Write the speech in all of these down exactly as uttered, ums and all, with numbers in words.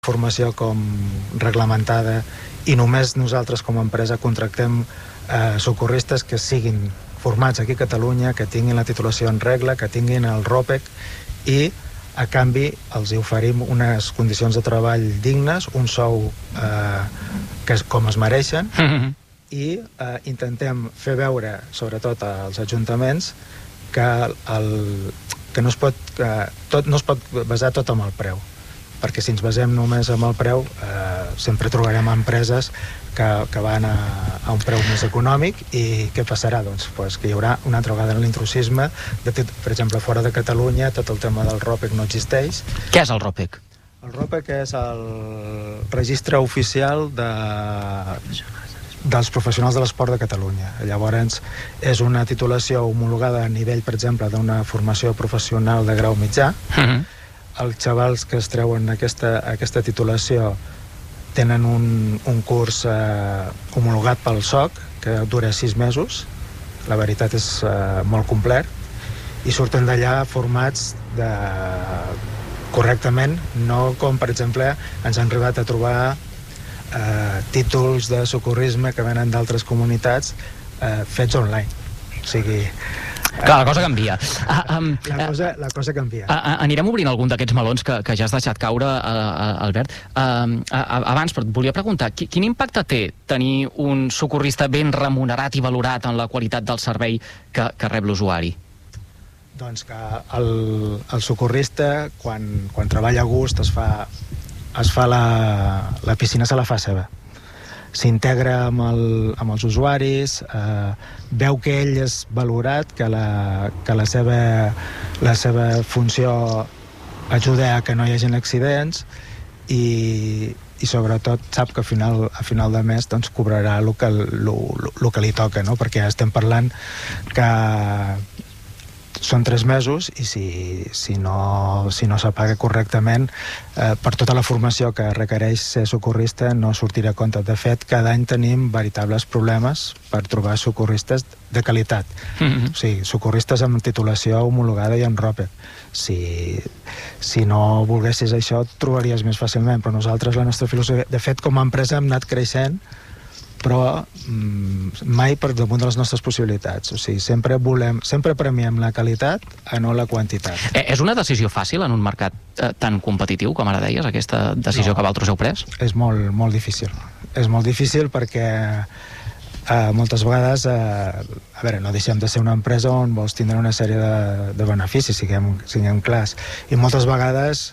formació com reglamentada i només nosaltres com a empresa contractem eh, socorristes que siguin formats aquí a Catalunya, que tinguin la titulació en regla, que tinguin el ROPEC i a canvi els oferim unes condicions de treball dignes, un sou eh, que és com es mereixen mm-hmm. i eh, intentem fer veure, sobretot als ajuntaments, que, el, que, no, es pot, que tot, no es pot basar tot en el preu, perquè si ens basem només en el preu eh, sempre trobarem empreses que, que van a, a un preu més econòmic i què passarà? Doncs pues, que hi haurà una altra vegada en l'intrusisme de, per exemple, fora de Catalunya tot el tema del ROPEC no existeix. Què és el ROPEC? El ROPEC és el registre oficial de, dels professionals de l'esport de Catalunya. Llavors és una titulació homologada a nivell, per exemple, d'una formació professional de grau mitjà. Mm-hmm. Els xavals que es treuen aquesta, aquesta titulació tenen un, un curs eh, homologat pel S O C que dura sis mesos, la veritat és eh, molt complet, i surten d'allà formats de... correctament, no com per exemple ens han arribat a trobar eh, títols de socorrisme que venen d'altres comunitats eh, fets online, o sigui... Clar, la cosa canvia. Uh, um, la, cosa, la cosa canvia. Uh, uh, anirem obrint algun d'aquests melons que, que ja has deixat caure, uh, uh, Albert. Uh, uh, abans, però et volia preguntar, qui, quin impacte té tenir un socorrista ben remunerat i valorat en la qualitat del servei que, que rep l'usuari? Doncs que el, el socorrista, quan, quan treballa a gust, es fa, es fa la, la piscina se la fa seva. S'integra amb, el, amb els usuaris, eh, veu que ell és valorat, que la, que la, seva, la seva funció ajuda a que no hi hagin accidents i, i sobretot sap que a final, a final de mes doncs, cobrarà el que, el, el que li toca, no? Perquè estem parlant que són tres mesos i si, si no, si no s'apaga correctament eh, per tota la formació que requereix ser socorrista no sortirà a compte. De fet, cada any tenim veritables problemes per trobar socorristes de qualitat. Mm-hmm. O sigui, socorristes amb titulació homologada i amb ROPEC. Si, si no volguessis això, et trobaries més fàcilment, però nosaltres, la nostra filosofia... De fet, com a empresa hem anat creixent, però mm, mai per damunt de les nostres possibilitats. O sigui, sempre volem, sempre premiem la qualitat a no la quantitat. Eh, és una decisió fàcil en un mercat eh, tan competitiu, com ara deies, aquesta decisió no, que vosaltres heu pres? És molt, molt difícil. És molt difícil perquè eh, moltes vegades, eh, a veure, no deixem de ser una empresa on vols tindre una sèrie de, de beneficis, siguem, siguem clars. I moltes vegades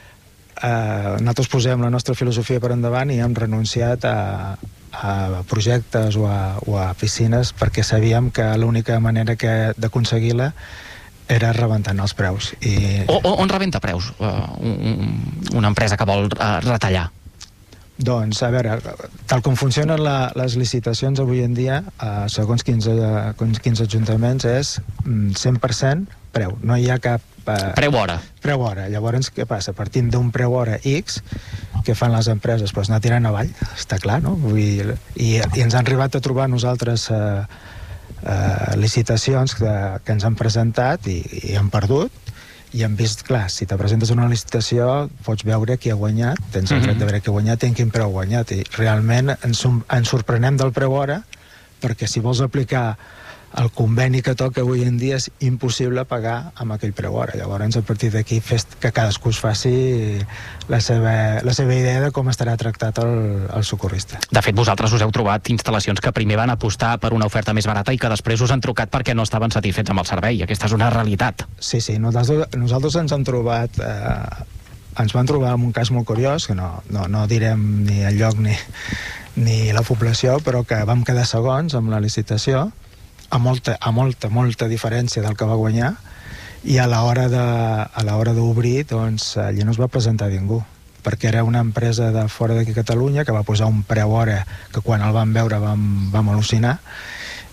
eh, nosaltres posem la nostra filosofia per endavant i hem renunciat a a projectes o a, o a piscines perquè sabíem que l'única manera que d'aconseguir-la era rebentant els preus. I... O, on rebenta preus uh, un, una empresa que vol uh, retallar? Doncs, a veure, tal com funcionen la, les licitacions avui en dia, uh, segons quins, uh, quins ajuntaments, és cent per cent preu. No hi ha cap... Uh, preu hora. Preu hora. Llavors, què passa? Partint d'un preu hora X, que fan les empreses? Doncs anar tirant avall, està clar, no? Vull dir, i, i ens han arribat a trobar nosaltres uh, uh, licitacions que, que ens han presentat i, i han perdut, i hem vist, clar, si te presentes una licitació pots veure qui ha guanyat, tens el dret de veure qui ha guanyat i en quin preu ha guanyat, i realment ens, ens sorprenem del preu hora perquè si vols aplicar el conveni que toca avui en dia és impossible pagar amb aquell preu hora. Llavors, a partir d'aquí, fes que cadascú es faci la seva, la seva idea de com estarà tractat el, el socorrista. De fet, vosaltres us heu trobat instal·lacions que primer van apostar per una oferta més barata i que després us han trucat perquè no estaven satisfets amb el servei. Aquesta és una realitat. Sí, sí. Nosaltres, nosaltres ens hem trobat... Eh, ens van trobar en un cas molt curiós, que no, no, no direm ni el lloc ni, ni la població, però que vam quedar segons amb la licitació, a molta, a molta, molta diferència del que va guanyar, i a l'hora de, a l'hora d'obrir, doncs, allí no es va presentar ningú, perquè era una empresa de fora d'aquí Catalunya que va posar un preu hora que quan el vam veure vam, vam al·lucinar,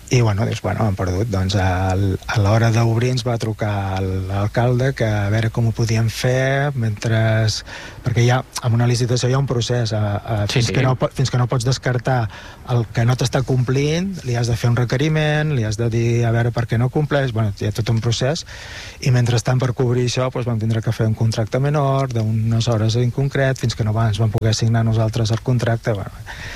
I, bueno, dius, bueno, hem perdut. Doncs a, a l'hora d'obrir ens va trucar l'alcalde que a veure com ho podíem fer, mentre... Perquè ja, amb una licitació hi ha un procés. A, a, sí, fins, sí. Que no, fins que no pots descartar el que no t'està complint, li has de fer un requeriment, li has de dir a veure per què no compleix, bueno, hi ha tot un procés. I mentrestant, per cobrir això, doncs vam tindre que fer un contracte menor, d'unes hores en concret, fins que no ens vam poder signar nosaltres el contracte. Bueno,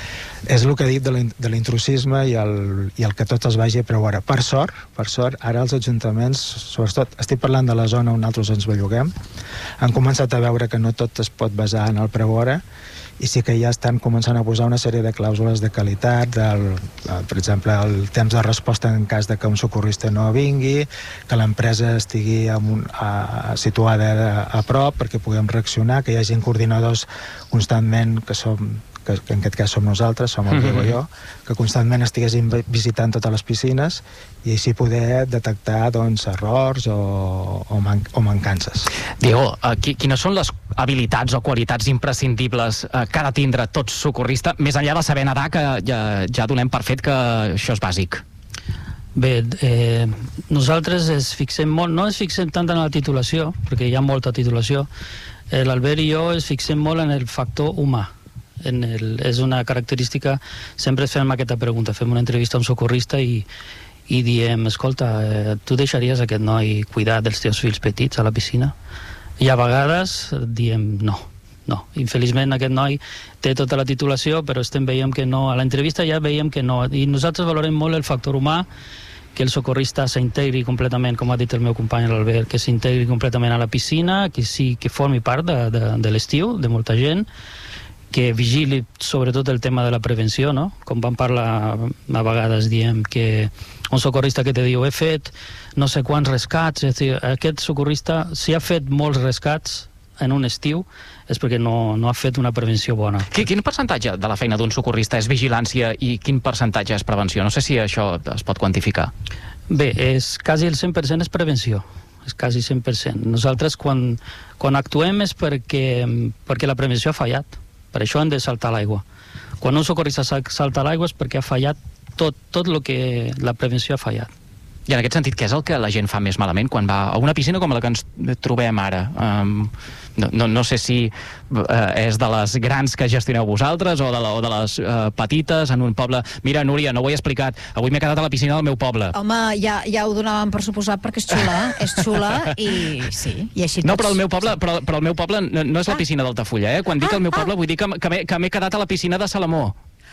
és el que he dit de l'intrusisme i, el, i el que tot es vagi a preuara. Per sort, per sort, ara els ajuntaments, sobretot, estic parlant de la zona on nosaltres ens belluguem, han començat a veure que no tot es pot basar en el preuara i sí que ja estan començant a posar una sèrie de clàusules de qualitat, del, per exemple, el temps de resposta en cas de que un socorrista no vingui, que l'empresa estigui en un, a, situada a, a prop perquè puguem reaccionar, que hi hagi coordinadors constantment, que som que en aquest cas som nosaltres, som el Diego i jo, que constantment estiguéssim visitant totes les piscines i així poder detectar doncs, errors o, o, man o mancances. Diego, uh, quines són les habilitats o qualitats imprescindibles uh, que ha de tindre tot socorrista, més enllà de saber nedar, que ja, ja donem per fet que això és bàsic? Bé, eh, nosaltres es fixem molt, no es fixem tant en la titulació, perquè hi ha molta titulació, eh, l'Albert i jo es fixem molt en el factor humà. En el, és una característica, sempre fem aquesta pregunta, fem una entrevista a un socorrista i, i diem, escolta, eh, tu deixaries aquest noi cuidar dels teus fills petits a la piscina? I a vegades diem no, no. Infeliçment aquest noi té tota la titulació, però estem veiem que no, a l'entrevista ja veiem que no, i nosaltres valorem molt el factor humà, que el socorrista s'integri completament, com ha dit el meu company l'Albert, que s'integri completament a la piscina, que, sí, que formi part de, de, de l'estiu, de molta gent, que vigili sobretot el tema de la prevenció, no? Com vam parlar a vegades, diem que un socorrista que te diu he fet no sé quants rescats, és a dir, aquest socorrista, si ha fet molts rescats en un estiu, és perquè no, no ha fet una prevenció bona. Quin percentatge de la feina d'un socorrista és vigilància i quin percentatge és prevenció? No sé si això es pot quantificar. Bé, és quasi el cent per cent és prevenció. És quasi cent per cent. Nosaltres quan, quan actuem és perquè, perquè la prevenció ha fallat. Per això hem de saltar l'aigua. Quan un socorrista salta l'aigua és perquè ha fallat tot, tot el que la prevenció ha fallat. I en aquest sentit, què és el que la gent fa més malament quan va a una piscina com la que ens trobem ara? Um, no, no, no sé si uh, és de les grans que gestioneu vosaltres o de, la, o de les uh, petites en un poble. Mira, Núria, no ho he explicat, avui m'he quedat a la piscina del meu poble. Home, ja, ja ho donàvem per suposat perquè és xula, és xula i sí, i així tots... No, però el meu poble, però, però el meu poble no, no és la piscina d'Altafulla, eh? Quan dic ah, el meu poble ah. vull dir que, que m'he quedat a la piscina de Salamó.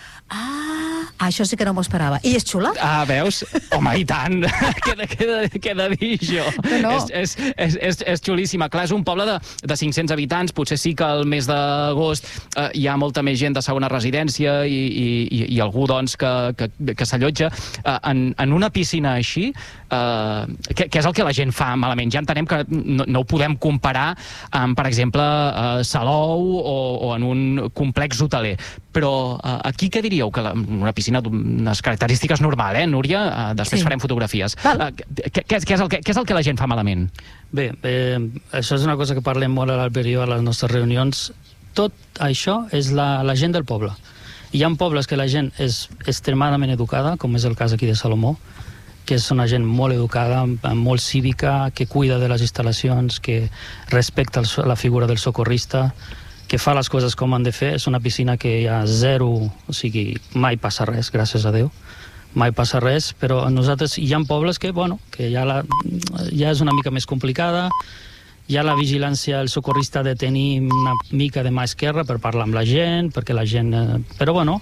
Ah, això sí que no m'ho esperava. I és xula? Ah, veus? Home, i tant! Què he de dir jo? No, no. És, és, és, és, és xulíssima. Clar, és un poble de, de cinc-cents habitants. Potser sí que al mes d'agost eh, hi ha molta més gent de segona residència i, i, i algú, doncs, que, que, que s'allotja. Eh, en, en una piscina així, eh, què, què és el que la gent fa malament? Ja entenem que no, no ho podem comparar amb, per exemple, eh, Salou o, o en un complex hoteler. Però eh, aquí què diríeu? Que la, una piscina d'unes característiques normal, eh, Núria? Uh, després sí. farem fotografies. Uh, què, què, és el que, què és el que la gent fa malament? Bé, eh, això és una cosa que parlem molt a l'Albert i jo a les nostres reunions. Tot això és la, la gent del poble. Hi ha pobles que la gent és extremadament educada, com és el cas aquí de Salomó, que és una gent molt educada, molt cívica, que cuida de les instal·lacions, que respecta el, la figura del socorrista, que fa les coses com han de fer. És una piscina que hi ha zero, o sigui, mai passa res, gràcies a Déu, mai passa res, però nosaltres hi ha pobles que, bueno, que ja, la, ja és una mica més complicada, ja la vigilància, el socorrista ha de tenir una mica de mà esquerra per parlar amb la gent, perquè la gent... Eh, però, bueno,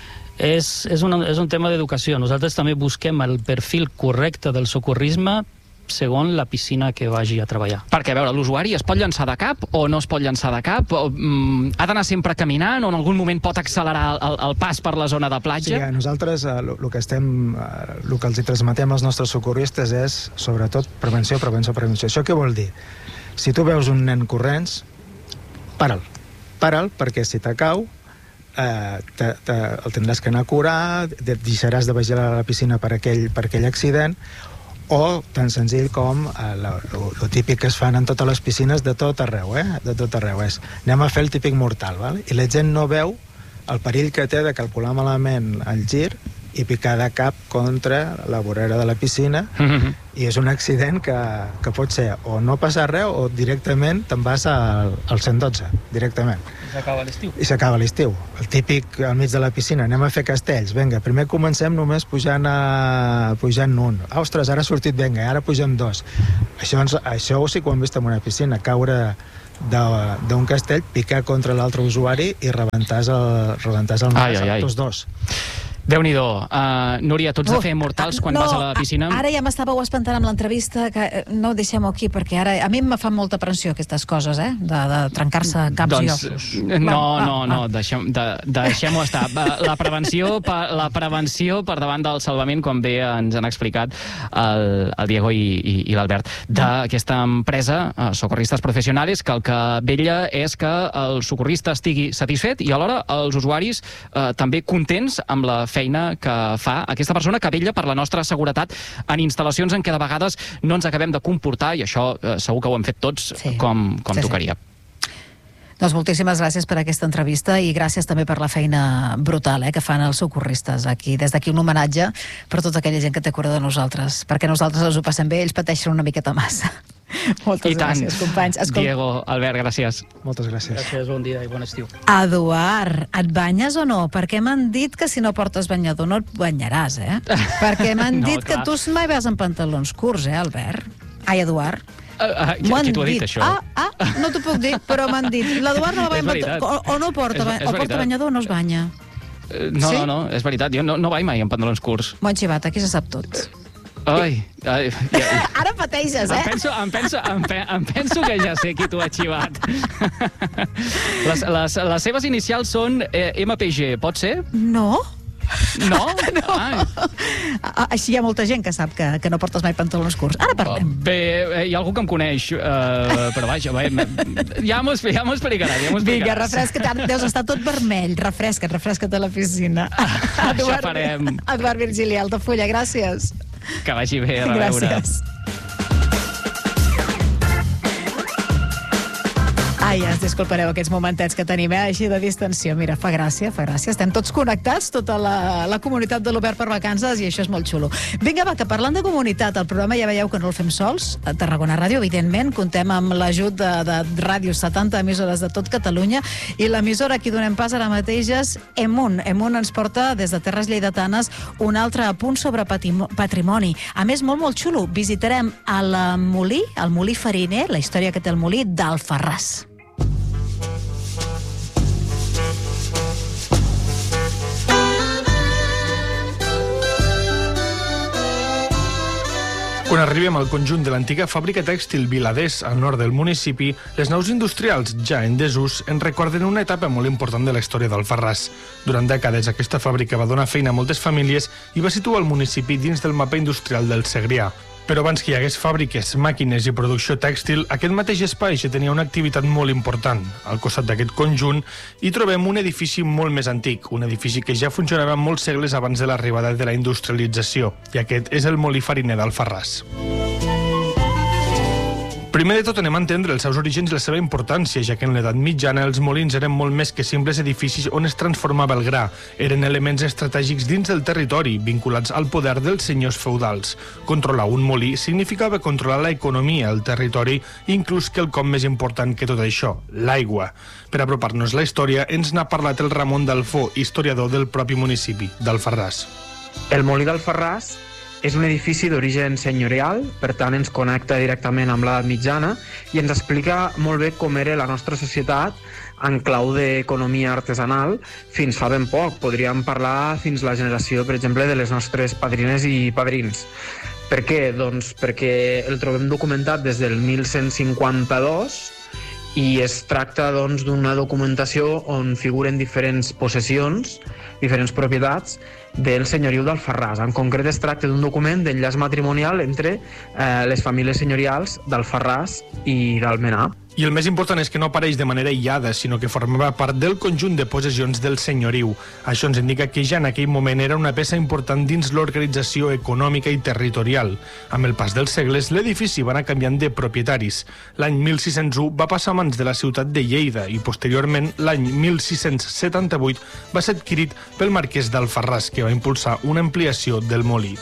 és, és, una, és un tema d'educació. Nosaltres també busquem el perfil correcte del socorrisme segons la piscina que vagi a treballar. Perquè, a veure, l'usuari es pot llançar de cap o no es pot llançar de cap? O, mm, ha d'anar sempre caminant o en algun moment pot accelerar el, el pas per la zona de platja? Sí, nosaltres el eh, que estem, eh, el que els hi transmetem als nostres socorristes és, sobretot, prevenció, prevenció, prevenció. Això què vol dir? Si tu veus un nen corrents, para'l. Para'l, perquè si te cau, eh, te, te, el tindràs que anar a curar, deixaràs de vigilar a la piscina per aquell, per aquell accident, o tan senzill com el típic que es fan en totes les piscines de tot arreu, eh? De tot arreu. És, anem a fer el típic mortal, val? I la gent no veu el perill que té de calcular malament el gir i picar de cap contra la vorera de la piscina, mm-hmm. i és un accident que, que pot ser o no passar res o directament te'n vas al, al cent dotze, directament. I s'acaba l'estiu. I s'acaba l'estiu. El típic al mig de la piscina, anem a fer castells, vinga, primer comencem només pujant, a, pujant un. Ostres, ara ha sortit, vinga, ara pugem dos. Això, ens, això sí que ho hem vist en una piscina, caure d'un castell, picar contra l'altre usuari i rebentar el, rebentar el nas a tots dos. Déu-n'hi-do. Uh, Núria, tu ets de fer mortals quan no, vas a la piscina? Ara ja m'estàveu espantant amb l'entrevista, que no ho deixem aquí, perquè ara a mi em fa molta pressió aquestes coses, eh? De, de trencar-se caps doncs, i ossos. No, va, no, no, deixem, de, deixem-ho estar. La prevenció, la prevenció per davant del salvament, com bé ens han explicat el, el Diego i, i, i l'Albert, d'aquesta empresa, Socorristes Professionales, que el que vetlla és que el socorrista estigui satisfet i alhora els usuaris eh, també contents amb la feina que fa aquesta persona que vetlla per la nostra seguretat en instal·lacions en què de vegades no ens acabem de comportar, i això eh, segur que ho hem fet tots sí. com, com sí, tocaria. Sí. Doncs moltíssimes gràcies per aquesta entrevista i gràcies també per la feina brutal eh, que fan els socorristes aquí. Des d'aquí un homenatge per tota aquella gent que té cura de nosaltres, perquè nosaltres els ho passem bé, ells pateixen una miqueta massa. Moltes gràcies, companys. Escol... Diego, Albert, gràcies. Moltes gràcies. Gràcies, bon dia i bon estiu. Eduard, et banyes o no? Perquè m'han dit que si no portes banyador no et banyaràs, eh? Perquè m'han no, dit clar. que tu mai vas en pantalons curts, eh, Albert? Ai, Eduard. Uh, uh, qui t'ho ha dit, això? Ah, ah, no t'ho puc dir, però m'han dit. L'Eduard no va en pantalons... O, o no porta, és, és o porta banyador o no es banya. Uh, no, sí? no, no, és veritat. Jo no, no vaig mai en pantalons curts. Bon xivat, aquí se sap tot. Ai, ai, ai. Ara pateixes, eh? Em penso, em, penso, em, pe, em penso que ja sé qui t'ho ha xivat. Les, les, les seves inicials són eh, M P G, pot ser? No. No? No. Així hi ha molta gent que sap que, que no portes mai pantalons curts. Ara parlem. Bé, hi ha algú que em coneix, uh, però vaja, bé, ja m'ho ja explicarà. Ja Vinga, refresca't, deus estar tot vermell. Refresca't, refresca't a la piscina. Això farem. Eduard Virgili, Altafulla, gràcies. Que vagi bé, a reveure. Gràcies. Ai, ens disculpareu aquests momentets que tenim, eh? Així de distensió. Mira, fa gràcia, fa gràcia. Estem tots connectats, tota la, la comunitat de l'Obert per Vacances, i això és molt xulo. Vinga, va, que parlant de comunitat, el programa ja veieu que no el fem sols. A Tarragona Ràdio, evidentment, contem amb l'ajut de, de ràdios, setanta emissores de tot Catalunya, i l'emissora a qui donem pas ara mateix és Emun. Emun ens porta, des de Terres Lleidatanes, un altre apunt sobre patrimoni. A més, molt, molt xulo. Visitarem el molí, el molí fariner, la història que té el molí d'Alfarràs. Quan arribem al conjunt de l'antiga fàbrica tèxtil Viladés, al nord del municipi, les naus industrials, ja en desús, ens recorden una etapa molt important de la història d'Alfarràs. Durant dècades, aquesta fàbrica va donar feina a moltes famílies i va situar el municipi dins del mapa industrial del Segrià. Però abans que hi hagués fàbriques, màquines i producció tèxtil, aquest mateix espai ja tenia una activitat molt important. Al costat d'aquest conjunt hi trobem un edifici molt més antic, un edifici que ja funcionava molts segles abans de l'arribada de la industrialització, i aquest és el molí fariner d'Alfarràs. Primer de tot anem a entendre els seus orígens i la seva importància, ja que en l'edat mitjana els molins eren molt més que simples edificis on es transformava el gra. Eren elements estratègics dins del territori, vinculats al poder dels senyors feudals. Controlar un molí significava controlar l'economia, el territori, i inclús quelcom més important que tot això, l'aigua. Per apropar-nos la història, ens n'ha parlat el Ramon Dalfó, historiador del propi municipi d'Alfarràs. El molí d'Alfarràs és un edifici d'origen senyorial, per tant ens connecta directament amb l'edat mitjana i ens explica molt bé com era la nostra societat en clau d'economia artesanal fins fa ben poc. Podríem parlar fins la generació, per exemple, de les nostres padrines i padrins. Per què? Doncs perquè el trobem documentat des del mil cent cinquanta-dos i es tracta doncs, d'una documentació on figuren diferents possessions, diferents propietats del senyoriu d'Alfarràs. En concret es tracta d'un document d'enllaç matrimonial entre eh, les famílies senyorials d'Alfarràs i d'Almenar. I el més important és que no apareix de manera aïllada, sinó que formava part del conjunt de possessions del senyoriu. Això ens indica que ja en aquell moment era una peça important dins l'organització econòmica i territorial. Amb el pas dels segles, l'edifici va anar canviant de propietaris. L'any mil sis-cents u va passar a mans de la ciutat de Lleida i, posteriorment, l'any mil sis-cents setanta-vuit va ser adquirit pel marquès d'Alfarràs, que va impulsar una ampliació del molí.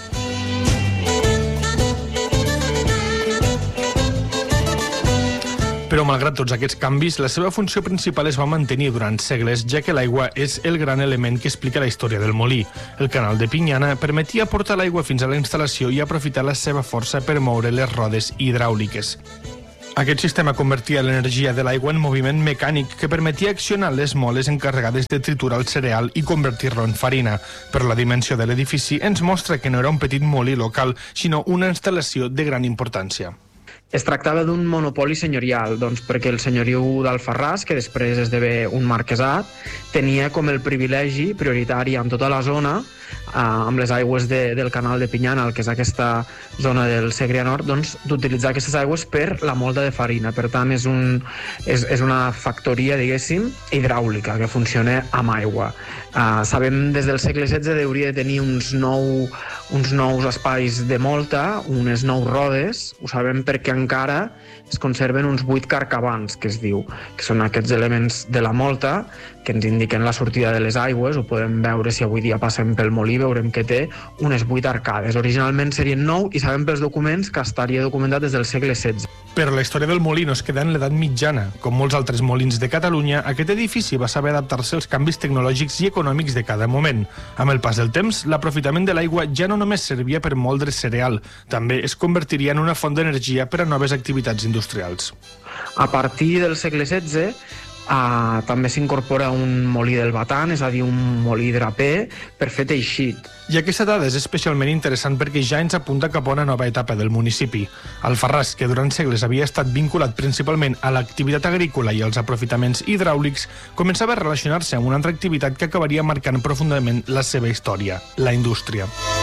Però, malgrat tots aquests canvis, la seva funció principal es va mantenir durant segles, ja que l'aigua és el gran element que explica la història del molí. El canal de Pinyana permetia portar l'aigua fins a la instal·lació i aprofitar la seva força per moure les rodes hidràuliques. Aquest sistema convertia l'energia de l'aigua en moviment mecànic que permetia accionar les moles encarregades de triturar el cereal i convertir-lo en farina. Però la dimensió de l'edifici ens mostra que no era un petit molí local, sinó una instal·lació de gran importància. Es tractava d'un monopoli senyorial, doncs perquè el senyoriu d'Alfarràs, que després esdevé un marquesat, tenia com el privilegi prioritari en tota la zona, eh, amb les aigües de, del canal de Pinyana, el que és aquesta zona del Segrià Nord, doncs, d'utilitzar aquestes aigües per la molta de farina. Per tant, és, un, és, és una factoria, diguéssim, hidràulica, que funciona amb aigua. Eh, sabem des del segle setze hauria de tenir uns, nou, uns nous espais de molta, unes nou rodes, ho sabem perquè encara es conserven uns vuit carcabans, que es diu, que són aquests elements de la molta que ens indiquen la sortida de les aigües. Ho podem veure si avui dia passem pel molí, veurem que té unes vuit arcades. Originalment serien nou i sabem pels documents que estaria documentat des del segle setze. Però la història del molí no es queda en l'edat mitjana. Com molts altres molins de Catalunya, aquest edifici va saber adaptar-se als canvis tecnològics i econòmics de cada moment. Amb el pas del temps, l'aprofitament de l'aigua ja no només servia per moldre cereal, també es convertiria en una font d'energia per a noves activitats industrials. A partir del segle setze, Uh, també s'incorpora un molí del batán, és a dir, un molí draper, per fer teixit. I aquesta dada és especialment interessant perquè ja ens apunta cap a una nova etapa del municipi. Alfarràs, que durant segles havia estat vinculat principalment a l'activitat agrícola i als aprofitaments hidràulics, començava a relacionar-se amb una altra activitat que acabaria marcant profundament la seva història, la indústria.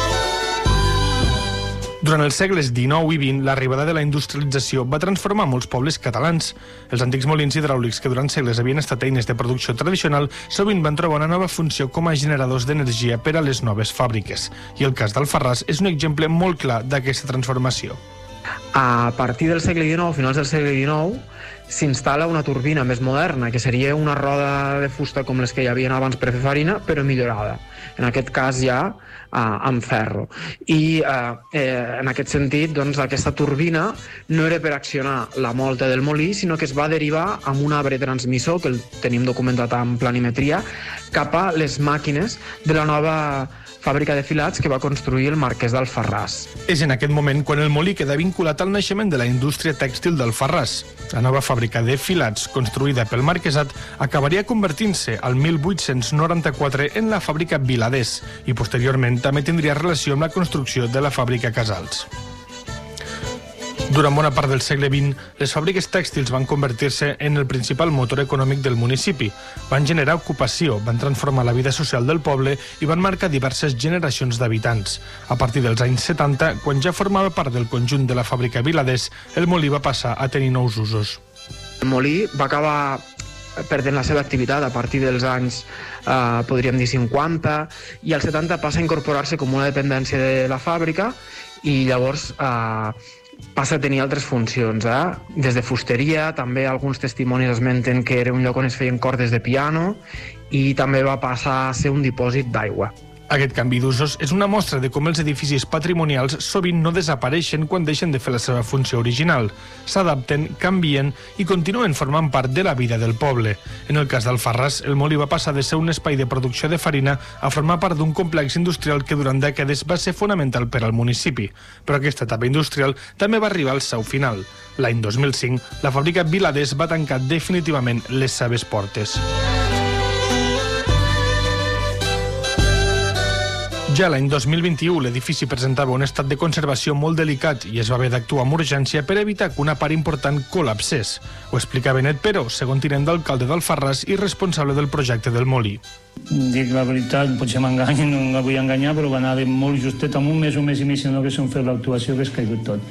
Durant els segles dinou i vint, l'arribada de la industrialització va transformar molts pobles catalans. Els antics molins hidràulics, que durant segles havien estat eines de producció tradicional, sovint van trobar una nova funció com a generadors d'energia per a les noves fàbriques. I el cas d'Alfarràs és un exemple molt clar d'aquesta transformació. A partir del segle dinou, finals del segle dinou, s'instal·la una turbina més moderna, que seria una roda de fusta com les que hi havia abans per fer farina, però millorada. En aquest cas ja eh, amb ferro. I eh, eh, en aquest sentit, doncs, aquesta turbina no era per accionar la molta del molí, sinó que es va derivar amb un arbre transmissor, que el tenim documentat en planimetria, cap a les màquines de la nova fàbrica de filats que va construir el marquès d'Alfarràs. És en aquest moment quan el molí queda vinculat al naixement de la indústria tèxtil d'Alfarràs. La nova fàbrica de filats, construïda pel marquesat, acabaria convertint-se al mil vuit-cents noranta-quatre en la fàbrica Viladés i posteriorment també tindria relació amb la construcció de la fàbrica Casals. Durant bona part del segle vint, les fàbriques tèxtils van convertir-se en el principal motor econòmic del municipi. Van generar ocupació, van transformar la vida social del poble i van marcar diverses generacions d'habitants. A partir dels anys setanta, quan ja formava part del conjunt de la fàbrica Viladés, el molí va passar a tenir nous usos. El molí va acabar perdent la seva activitat a partir dels anys, eh, podríem dir, cinquanta, i als setanta passa a incorporar-se com una dependència de la fàbrica i llavors eh, passa a tenir altres funcions, eh? Des de fusteria, també alguns testimonis esmenten que era un lloc on es feien cordes de piano i també va passar a ser un dipòsit d'aigua. Aquest canvi d'usos és una mostra de com els edificis patrimonials sovint no desapareixen quan deixen de fer la seva funció original. S'adapten, canvien i continuen formant part de la vida del poble. En el cas d'Alfarràs, el molí va passar de ser un espai de producció de farina a formar part d'un complex industrial que durant dècades va ser fonamental per al municipi. Però aquesta etapa industrial també va arribar al seu final. L'any dos mil cinc, la fàbrica Viladés va tancar definitivament les seves portes. Ja l'any dos mil vint-i-u, l'edifici presentava un estat de conservació molt delicat i es va haver d'actuar amb urgència per evitar que una part important col·lapsés. Ho explica Benet Pero, segon tinent d'alcalde d'Alfarràs i responsable del projecte del molí. Dic la veritat, potser m'enganyen, no la vull enganyar, però va anar molt justet, amb un mes o un mes i mig, sinó que s'han fet l'actuació, que és caigut tot.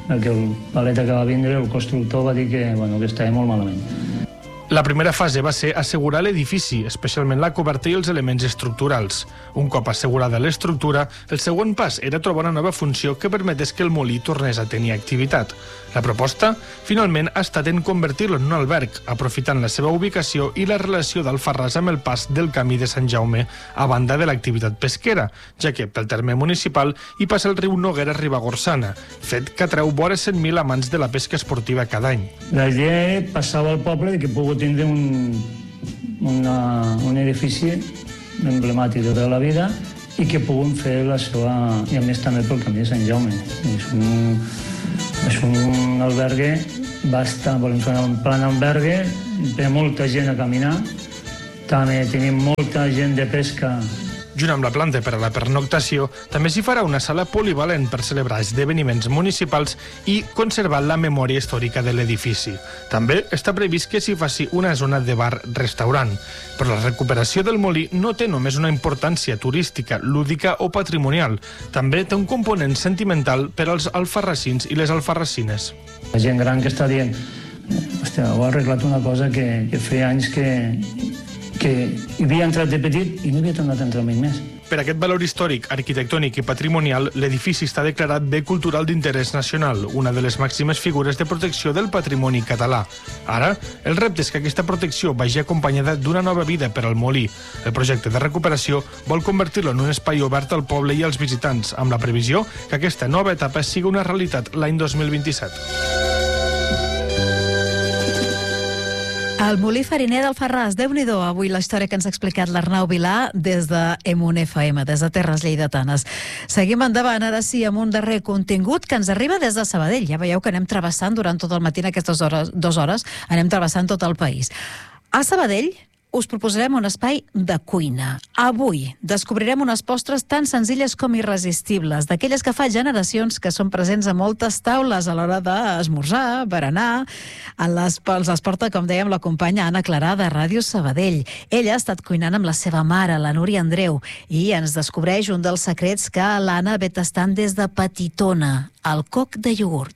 perquè el paleta que va vindre, el constructor va dir que, bueno, que estava molt malament. La primera fase va ser assegurar l'edifici, especialment la coberta i els elements estructurals. Un cop assegurada l'estructura, el següent pas era trobar una nova funció que permetés que el molí tornés a tenir activitat. La proposta, finalment, ha estat en convertir-lo en un alberg, aprofitant la seva ubicació i la relació d'Alfarràs amb el pas del Camí de Sant Jaume a banda de l'activitat pesquera, ja que pel terme municipal hi passa el riu Noguera-Ribagorçana, fet que atreu vora cent mil amants de la pesca esportiva cada any. La idea passava al poble de que pogut tindre un, una, un edifici emblemàtic de tota la vida i que puguem fer la seva... i a més també pel Camí de Sant Jaume. És un, és un albergue, basta, volem fer un plan albergue, ve molta gent a caminar, també tenim molta gent de pesca. Junt amb la planta per a la pernoctació, també s'hi farà una sala polivalent per celebrar esdeveniments municipals i conservar la memòria històrica de l'edifici. També està previst que s'hi faci una zona de bar-restaurant. Però la recuperació del molí no té només una importància turística, lúdica o patrimonial. També té un component sentimental per als alfarracins i les alfarracines. La gent gran que està dient, hòstia, ho ha arreglat una cosa que, que feia anys que... que hi havia entrat de petit i no havia tornat a entrar mai més. Per aquest valor històric, arquitectònic i patrimonial, l'edifici està declarat bé cultural d'interès nacional, una de les màximes figures de protecció del patrimoni català. Ara, el repte és que aquesta protecció vagi acompanyada d'una nova vida per al molí. El projecte de recuperació vol convertir-lo en un espai obert al poble i als visitants, amb la previsió que aquesta nova etapa sigui una realitat l'any dos mil vint-i-set. El molí fariner d'Alfarràs, Déu-n'hi-do, avui la història que ens ha explicat l'Arnau Vilà des de Emun F M, des de Terres Lleidatanes. Seguim endavant, ara sí, amb un darrer contingut que ens arriba des de Sabadell. Ja veieu que anem travessant durant tot el matí, en aquestes hores, dues hores, anem travessant tot el país. A Sabadell us proposarem un espai de cuina. Avui descobrirem unes postres tan senzilles com irresistibles, d'aquelles que fa generacions que són presents a moltes taules a l'hora d'esmorzar, berenar. Les, els les porta, com dèiem, la companya Anna Clarà de Ràdio Sabadell. Ella ha estat cuinant amb la seva mare, la Núria Andreu, i ens descobreix un dels secrets que l'Anna ve tastant des de petitona, el coc de iogurt.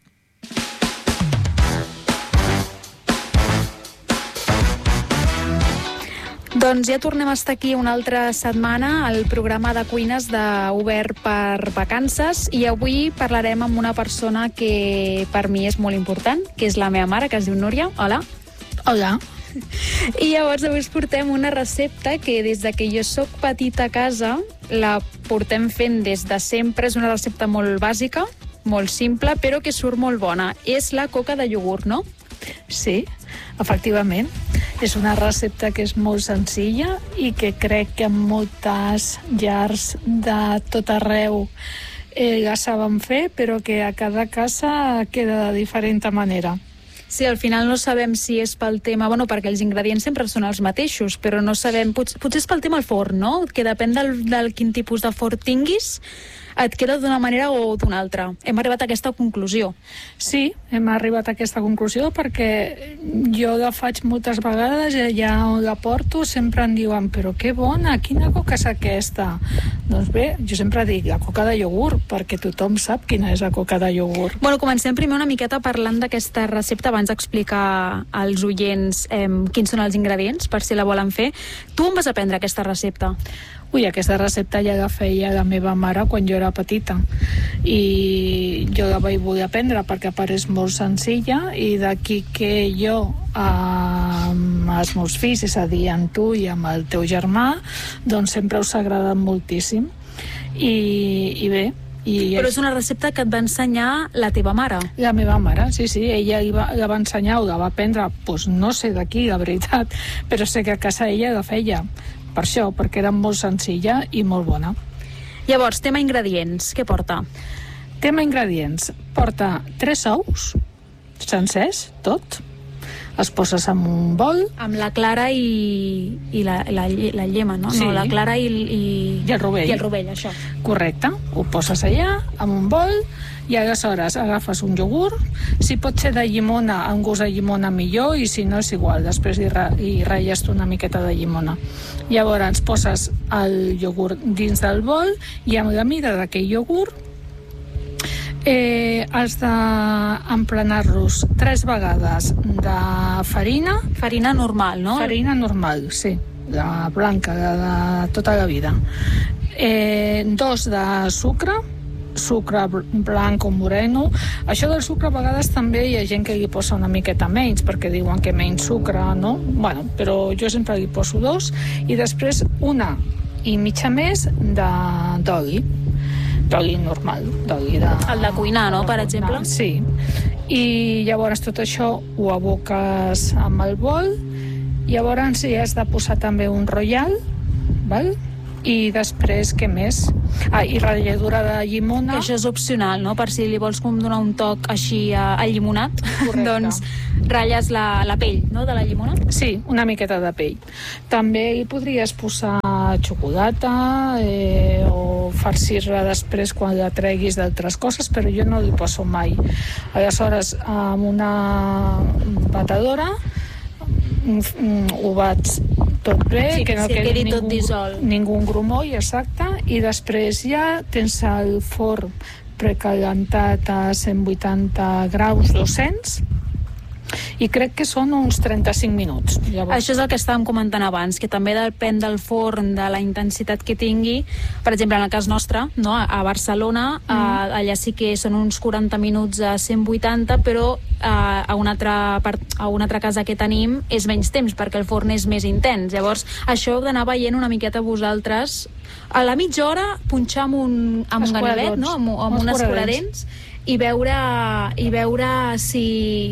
Doncs ja tornem a estar aquí una altra setmana al programa de cuines d'Obert per Vacances i avui parlarem amb una persona que per mi és molt important, que és la meva mare, que es diu Núria. Hola. Hola. I llavors avui us portem una recepta que des de que jo soc petita a casa la portem fent des de sempre. És una recepta molt bàsica, molt simple, però que surt molt bona. És la coca de iogurt, no? Sí, efectivament. És una recepta que és molt senzilla i que crec que en moltes llars de tot arreu eh, ja saben fer, però que a cada casa queda de diferent manera. Sí, al final no sabem si és pel tema... Bueno, perquè els ingredients sempre són els mateixos, però no sabem... Pot, potser és pel tema del forn, no? Que depèn del, del quin tipus de forn tinguis, et queda d'una manera o d'una altra. Hem arribat a aquesta conclusió. Sí, hem arribat a aquesta conclusió perquè jo la faig moltes vegades i allà on la porto sempre em diuen però que bona, quina coca és aquesta? Doncs bé, jo sempre dic la coca de iogurt, perquè tothom sap quina és la coca de iogurt. Bueno, comencem primer una miqueta parlant d'aquesta recepta abans d'explicar als oients eh, quins són els ingredients, per si la volen fer. Tu on vas aprendre aquesta recepta? Ui, aquesta recepta ja la feia la meva mare quan jo era petita i jo la vaig voler aprendre perquè a part és molt senzilla i d'aquí que jo amb els meus fills, és a dir, amb tu i amb el teu germà, doncs sempre us ha agradat moltíssim i, i bé. I Però és una recepta que et va ensenyar la teva mare? La meva mare, sí, sí, ella va, la va ensenyar o la va aprendre, doncs no sé d'aquí, la veritat, però sé que a casa ella la feia. Per això, perquè era molt senzilla i molt bona. Llavors, tema ingredients, què porta? Tema ingredients, porta tres ous, sencers, tot. Els poses en un bol. Amb la clara i, i la, la, la llema, no? Sí. No, la clara i, i... I el rovell. I el rovell, això. Correcte. Ho poses allà, en un bol, i aleshores agafes un iogurt. Si pot ser de llimona, amb gust de llimona millor, i si no és igual, després hi, hi ratlles una miqueta de llimona. Llavors poses el iogurt dins del bol i amb la mida d'aquell iogurt Eh, has d'emplenar-los tres vegades de farina. Farina normal, no? Farina normal, sí, la blanca, de, de tota la vida. Eh, dos de sucre, sucre blanc o moreno. Això del sucre a vegades també hi ha gent que li posa una miqueta menys perquè diuen que menys sucre, no? Bueno, però jo sempre li poso dos i després una i mitja més d'oli. D'oli normal, d'oli de... El de cuinar, no?, per exemple? Sí. I llavors tot això ho aboques amb el bol. Llavors hi has de posar també un royal, val? I després, què més? Ah, i ratlladura de llimona. Que això és opcional, no?, per si li vols com donar un toc així a, a llimonat. Correcte. Doncs ratlles la, la pell, no?, de la llimona. Sí, una miqueta de pell. També hi podries posar xocolata eh, o farcir-la després quan la treguis d'altres coses, però jo no li poso mai. Aleshores, amb una batedora ho bats tot bé, sí, que no sí, quedi, quedi ningú, tot dissolt. Ningú grumoll, exacte, i després ja tens el forn precalentat a cent vuitanta graus, dos-cents, i crec que són uns trenta-cinc minuts. Llavors... Això és el que estàvem comentant abans, que també depèn del forn, de la intensitat que tingui. Per exemple, en el cas nostre, no? A Barcelona, mm. eh, allà sí que són uns quaranta minuts a cent vuitanta, però eh, a, una altra part, a una altra casa que tenim és menys temps, perquè el forn és més intens. Llavors, això heu d'anar veient una miqueta vosaltres. A la mitja hora, punxar amb un, amb un ganivet, no? amb, amb un escuradents, i veure, i veure si...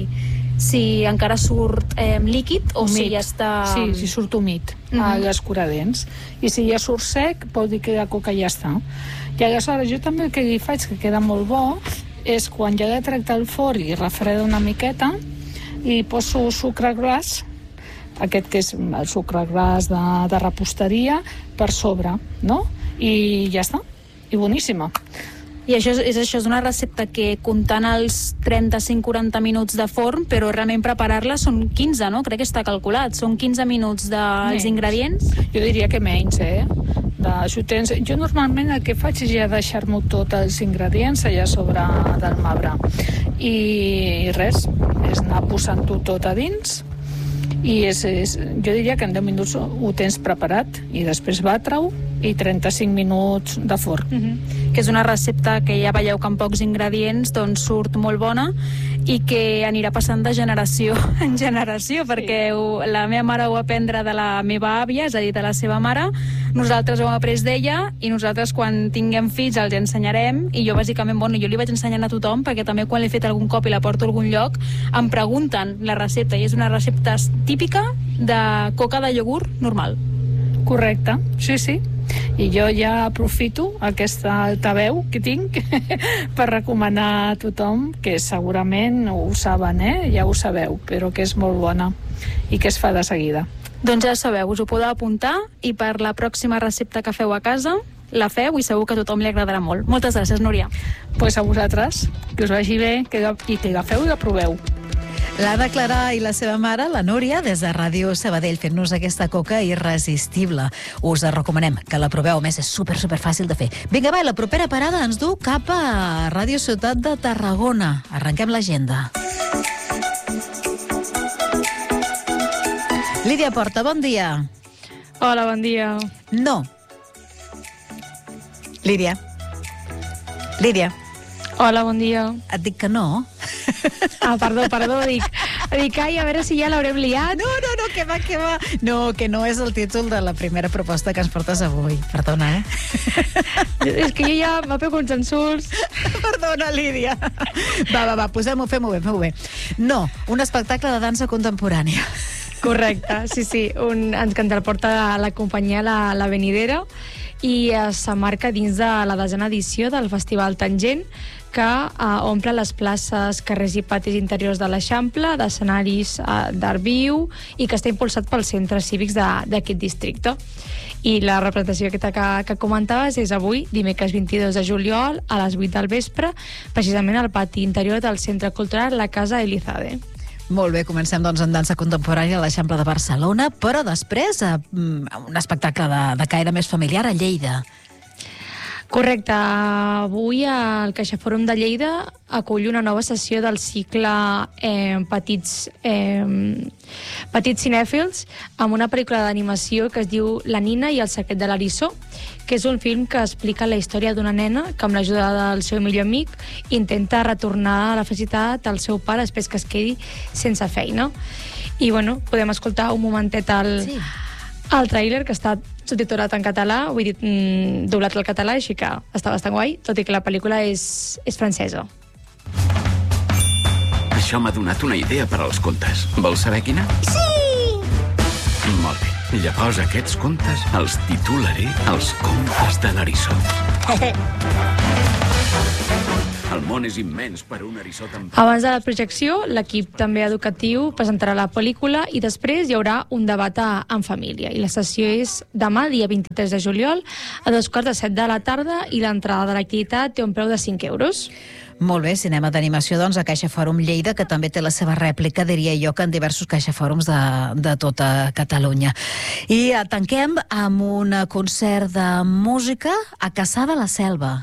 si encara surt eh, líquid o humit. Si ja està... Sí, si surt humit uh-huh. a l'escuradents. I si ja surt sec, vol dir que la coca ja està. I aleshores jo també el que li faig, que queda molt bo, és quan ja l'he tractat el forn i refreda una miqueta, i poso sucre gras, aquest que és el sucre gras de, de reposteria, per sobre, no? I ja està. I boníssima. I això és, és això, és una recepta que comptant els trenta-cinc a quaranta minuts de forn, però realment preparar-la són quinze, no? Crec que està calculat. Són quinze minuts dels menys. Ingredients. Jo diria que menys, eh? De, tens... Jo normalment el que faig és ja deixar-m'ho tots els ingredients allà sobre del marbre. I, i res, és anar posant-ho tot a dins. I és, és, jo diria que en deu minuts ho tens preparat i després batre-ho i trenta-cinc minuts de forn. Mm-hmm. Que és una recepta que ja veieu que amb pocs ingredients doncs surt molt bona i que anirà passant de generació en generació, perquè ho, la meva mare ho va aprendre de la meva àvia, és a dir, de la seva mare, nosaltres ho hem après d'ella i nosaltres quan tinguem fills els ensenyarem, i jo bàsicament, bueno, jo li vaig ensenyant a tothom perquè també quan l'he fet algun cop i la porto a algun lloc em pregunten la recepta, i és una recepta típica de coca de iogurt normal. Correcte, sí, sí. I jo ja aprofito aquesta altaveu que tinc per recomanar a tothom, que segurament ho saben, eh? Ja ho sabeu, però que és molt bona i que es fa de seguida. Doncs ja sabeu, us ho podeu apuntar i per la pròxima recepta que feu a casa la feu i segur que a tothom li agradarà molt. Moltes gràcies, Núria. Pues a vosaltres, que us vagi bé que, i que la feu i la proveu. L'Anna Clara i la seva mare, la Núria, des de Ràdio Sabadell, fent-nos aquesta coca irresistible. Us la recomanem, que la proveu. A més, és super, super fàcil de fer. Vinga, va, la propera parada ens du cap a Ràdio Ciutat de Tarragona. Arrenquem l'agenda. Lídia Porta, bon dia. Hola, bon dia. No. Lídia. Lídia. Hola, bon dia. Et dic que no. Ah, perdó, perdó, dic, dic, ai, a veure si ja l'haurem liat. No, no, no, que va, que va. No, que no és el títol de la primera proposta que ens portes avui. Perdona, eh? És que jo ja m'apego uns ensurts. Perdona, Lídia. Va, va, va, posem-ho, fem-ho bé, fem-ho bé. No, un espectacle de dansa contemporània. Correcte, sí, sí. Un, ens que ens el porta la companyia La, la Venidera i s'emmarca dins de la desena edició del Festival Tangent, que eh, omple les places, carrers i patis interiors de l'Eixample, d'escenaris eh, d'art viu, i que està impulsat pels centres cívics d'aquest districte. I la representació aquesta que, que comentaves és avui, dimecres vint-i-dos de juliol, a les vuit del vespre, precisament al pati interior del Centre Cultural La Casa Elizade. Molt bé, comencem doncs en dansa contemporània a l'Eixample de Barcelona, però després eh, un espectacle de, de caire més familiar a Lleida. Correcte. Avui el CaixaFòrum de Lleida acull una nova sessió del cicle eh, Petits, eh, Petits Cinèfils amb una pel·lícula d'animació que es diu La Nina i el secret de l'eriçó, que és un film que explica la història d'una nena que amb l'ajuda del seu millor amic intenta retornar a la felicitat al seu pare després que es quedi sense feina. I bueno, podem escoltar un momentet al... Sí. El tràiler, que està subtitulat en català, vull dir, mm, doblat al català, així que està bastant guai, tot i que la pel·lícula és, és francesa. Això m'ha donat una idea per als contes. Vols saber quina? Sí! Molt bé. Llavors aquests contes els titularé Els contes de l'eriçó. El món és immens per un eriçó tan... Abans de la projecció, l'equip també educatiu presentarà la pel·lícula i després hi haurà un debat en família. I la sessió és demà, dia vint-i-tres de juliol, a dos quarts de set de la tarda, i l'entrada de l'activitat té un preu de cinc euros. Molt bé, cinema d'animació, doncs, a CaixaFòrum Lleida, que també té la seva rèplica, diria jo, que en diversos CaixaFòrums de, de tota Catalunya. I tanquem amb un concert de música a Cassà de la Selva.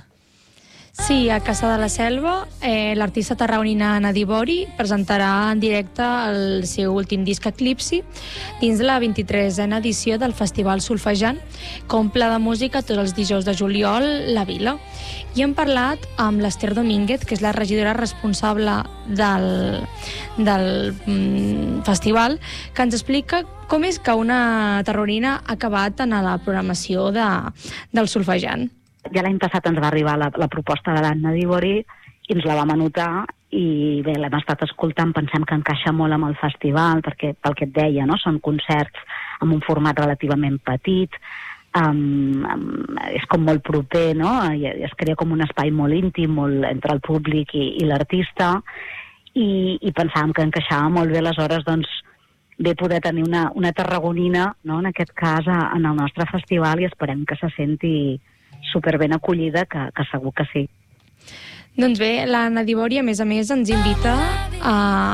Sí, a Cassà de la Selva, eh, l'artista tarragonina Nadi Bori presentarà en directe el seu últim disc Eclipsi dins la vint-i-tresena edició del Festival Solfejant, que omple de música tots els dijous de juliol la vila. I hem parlat amb l'Ester Domínguez, que és la regidora responsable del, del mm, festival, que ens explica com és que una tarragonina ha acabat en la programació de, del Solfejant. Ja l'any passat ens va arribar la, la proposta de l'Anna Dibori i ens la vam anotar i bé, l'hem estat escoltant, pensem que encaixa molt amb el festival, perquè pel que et deia, no? Són concerts amb un format relativament petit, um, um, és com molt proper, no? I es crea com un espai molt íntim molt entre el públic i, i l'artista, i, i pensàvem que encaixava molt bé, aleshores doncs bé poder tenir una, una tarragonina, no? En aquest cas en el nostre festival, i esperem que se senti super ben acollida, que, que segur que sí. Doncs bé, la Nadi Bori, a més a més, ens invita a,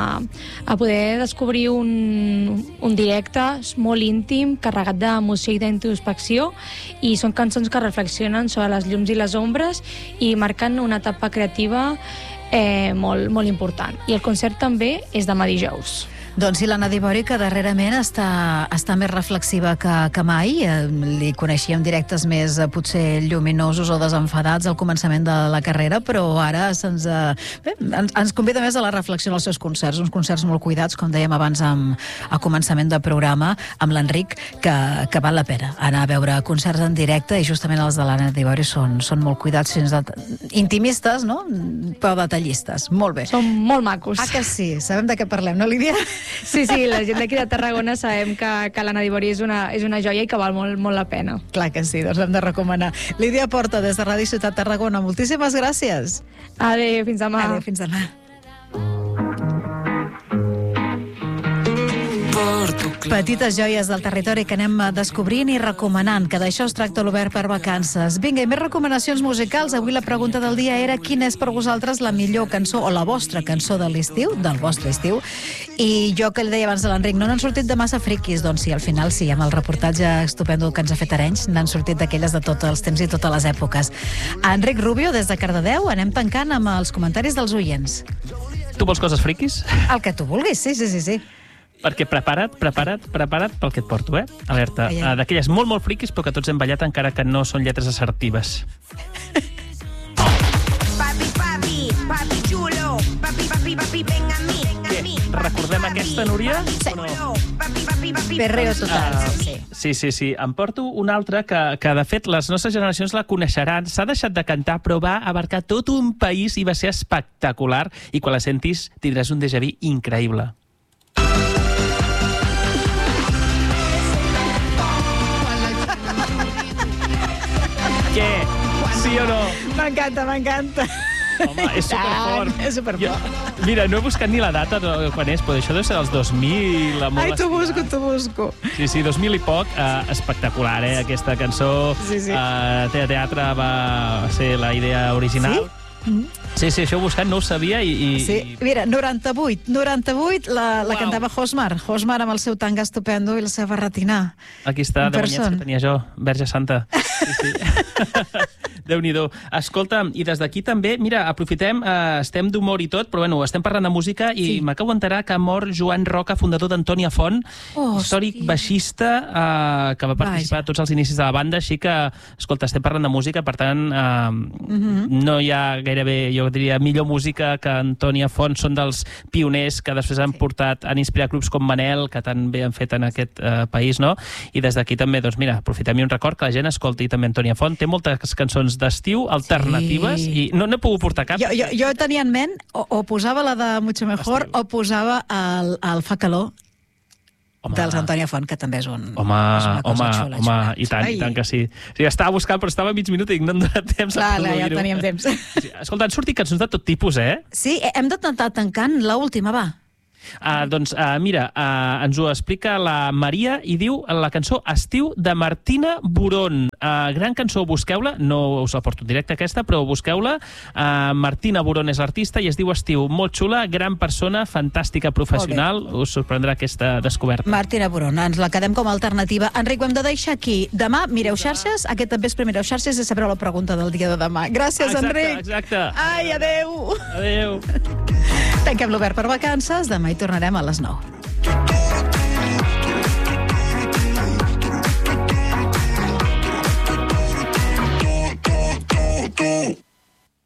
a poder descobrir un, un directe molt íntim, carregat d'emoció i d'introspecció, i són cançons que reflexionen sobre les llums i les ombres i marquen una etapa creativa eh, molt, molt important. I el concert també és demà dijous. Doncs sí, la Nadi Bori, que darrerament està, està més reflexiva que, que mai. Li coneixíem directes més potser lluminosos o desenfadats al començament de la carrera, però ara se'ns, bé, ens, ens convida més a la reflexió en els seus concerts, uns concerts molt cuidats, com dèiem abans amb, a començament de programa, amb l'Enric, que, que val la pena anar a veure concerts en directe, i justament els de la Nadi Bori són, són molt cuidats, fins a intimistes, no? Però detallistes. Molt bé. Són molt macos. Ah, que sí? Sabem de què parlem, no, Lídia? Sí, sí, la gent d'aquí de Tarragona sabem que, que la Nadi Bori és una, és una joia i que val molt, molt la pena. Clar que sí, doncs hem de recomanar. Lídia Porta, des de Ràdio Ciutat Tarragona, moltíssimes gràcies. Adéu, fins demà. Adéu, fins demà. Petites joies del territori que anem descobrint i recomanant, que d'això es tracta l'Obert per Vacances. Vinga, i més recomanacions musicals. Avui la pregunta del dia era quina és per vosaltres la millor cançó o la vostra cançó de l'estiu, del vostre estiu. I jo, que li deia abans a l'Enric, no n'han sortit de massa friquis. Doncs sí, al final sí, amb el reportatge estupendo que ens ha fet Arenys, n'han sortit d'aquelles de tots els temps i totes les èpoques. Enric Rubio, des de Cardedeu, anem tancant amb els comentaris dels oients. Tu vols coses friquis? El que tu vulguis, sí, sí, sí, sí. Perquè prepara't, prepara't, prepara't pel que et porto, eh? Alerta, uh, d'aquelles molt, molt friquis, però que tots hem ballat encara que no són lletres assertives. Papi, papi, papi chulo, papi, papi, papi, ven a mi, ven a mi. Recordem aquesta, Núria? Sí. No? Perreo total, uh, sí. Sí, sí, sí. Em porto una altra que, que, de fet, les nostres generacions la coneixeran. S'ha deixat de cantar, però va abarcar tot un país i va ser espectacular. I quan la sentis tindràs un déjà vu increïble. Què? Sí o no? M'encanta, m'encanta. Home, és superfort. És superfort. Jo, mira, no he buscat ni la data de quan és, però això deu ser dels dos mil. Ai, t'ho busco, t'ho busco. Sí, sí, dos mil i poc. Uh, espectacular, eh, aquesta cançó. Sí, sí. Uh, Teatre va ser la idea original. Sí? Mm. Sí, sí, això ho buscat, no ho sabia i... i sí, mira, noranta-vuit, noranta-vuit la, la Uau. cantava Josmar. Josmar amb el seu tanga estupendo i la seva retina. Aquí està, de guanyets que tenia jo, Verge Santa. Sí, sí. Déu-n'hi-do. Escolta, i des d'aquí també, mira, aprofitem, eh, estem d'humor i tot, però bueno, estem parlant de música i sí. m'acabo d'enterar que ha mort Joan Roca, fundador d'Antònia Font, oh, històric baixista eh, que va participar Vaja. a tots els inicis de la banda, així que, escolta, estem parlant de música, per tant, eh, mm-hmm. no hi ha gairebé, jo diria, millor música que Antònia Font. Són dels pioners que després han sí. portat, han inspirat grups com Manel, que tan bé han fet en aquest eh, país, no? I des d'aquí també, doncs mira, aprofitem-hi un record que la gent escolti també Antònia Font. Té moltes cançons d'estiu, alternatives, sí. i no n'he pogut portar cap. Jo, jo, jo tenia en ment, o, o posava la de Mucho Mejor, estiu. o posava el, el Fa Calor, home. dels Antònia Font, que també és, un, home, és una cosa home, xula, home, xula. i tant, Ai. i tant que sí. O sigui, estava buscant, però estava mig minut i no em donat temps clar, a clar, ja teníem temps. Sí, escolta, han sortit cançons de tot tipus, eh? Sí, hem d'intentar tancant l'última, va. Uh, doncs, uh, mira, uh, ens ho explica la Maria i diu la cançó Estiu de Martina Boron. Uh, gran cançó, busqueu-la, no us la porto en directe aquesta, però busqueu-la. Uh, Martina Boron és l'artista i es diu Estiu. Molt xula, gran persona, fantàstica professional. Us sorprendrà aquesta descoberta. Martina Boron, ens la quedem com a alternativa. Enric, ho hem de deixar aquí. Demà mireu xarxes, aquest vespre mireu xarxes i sabreu la pregunta del dia de demà. Gràcies, exacte, Enric. Exacte. Ai, adeu. Adeu. Tanquem l'Obert per Vacances, demà hi tornarem a les nou.